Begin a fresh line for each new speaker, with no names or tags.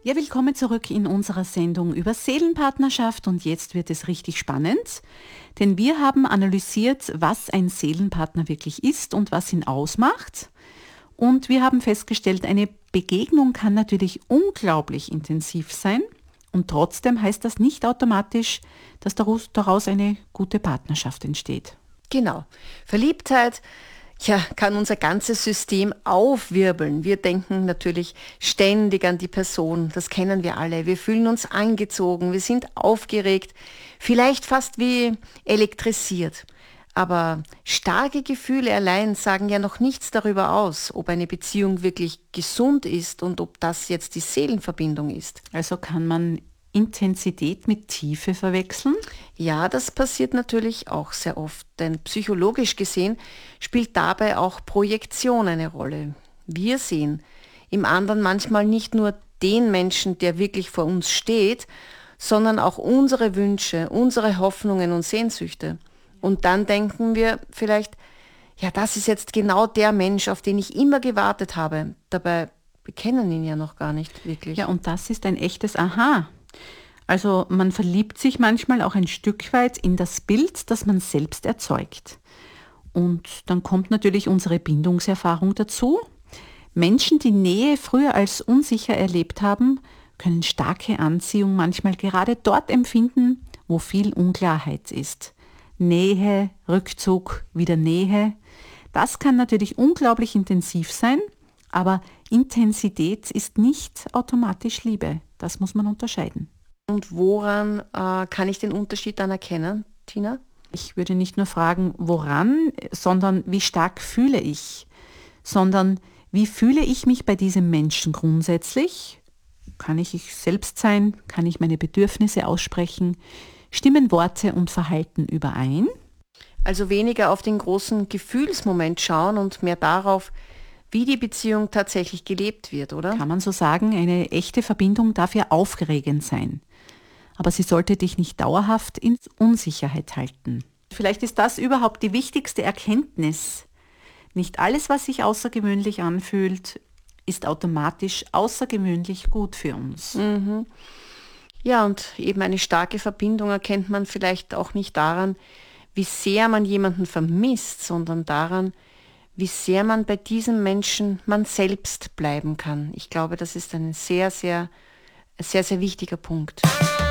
Ja, willkommen zurück in unserer Sendung über Seelenpartnerschaft und jetzt wird es richtig spannend, denn wir haben analysiert, was ein Seelenpartner wirklich ist und was ihn ausmacht. Und wir haben festgestellt, eine Begegnung kann natürlich unglaublich intensiv sein und trotzdem heißt das nicht automatisch, dass daraus eine gute Partnerschaft entsteht.
Genau. Verliebtheit, kann unser ganzes System aufwirbeln. Wir denken natürlich ständig an die Person, das kennen wir alle. Wir fühlen uns angezogen, wir sind aufgeregt, vielleicht fast wie elektrisiert. Aber starke Gefühle allein sagen ja noch nichts darüber aus, ob eine Beziehung wirklich gesund ist und ob das jetzt die Seelenverbindung ist.
Also kann man Intensität mit Tiefe verwechseln?
Ja, das passiert natürlich auch sehr oft, denn psychologisch gesehen spielt dabei auch Projektion eine Rolle. Wir sehen im anderen manchmal nicht nur den Menschen, der wirklich vor uns steht, sondern auch unsere Wünsche, unsere Hoffnungen und Sehnsüchte. Und dann denken wir vielleicht, ja, das ist jetzt genau der Mensch, auf den ich immer gewartet habe. Dabei, wir kennen ihn ja noch gar nicht wirklich.
Ja, und das ist ein echtes Aha. Also man verliebt sich manchmal auch ein Stück weit in das Bild, das man selbst erzeugt. Und dann kommt natürlich unsere Bindungserfahrung dazu. Menschen, die Nähe früher als unsicher erlebt haben, können starke Anziehung manchmal gerade dort empfinden, wo viel Unklarheit ist. Nähe, Rückzug, wieder Nähe. Das kann natürlich unglaublich intensiv sein, aber Intensität ist nicht automatisch Liebe. Das muss man unterscheiden.
Und woran kann ich den Unterschied dann erkennen, Tina?
Ich würde nicht nur fragen, woran, sondern wie stark fühle ich, sondern wie fühle ich mich bei diesem Menschen grundsätzlich? Kann ich selbst sein? Kann ich meine Bedürfnisse aussprechen? Stimmen Worte und Verhalten überein?
Also weniger auf den großen Gefühlsmoment schauen und mehr darauf, wie die Beziehung tatsächlich gelebt wird, oder?
Kann man so sagen, eine echte Verbindung darf ja aufregend sein. Aber sie sollte dich nicht dauerhaft in Unsicherheit halten. Vielleicht ist das überhaupt die wichtigste Erkenntnis. Nicht alles, was sich außergewöhnlich anfühlt, ist automatisch außergewöhnlich gut für uns.
Ja, und eben eine starke Verbindung erkennt man vielleicht auch nicht daran, wie sehr man jemanden vermisst, sondern daran, wie sehr man bei diesem Menschen man selbst bleiben kann. Ich glaube, das ist ein sehr, sehr wichtiger Punkt.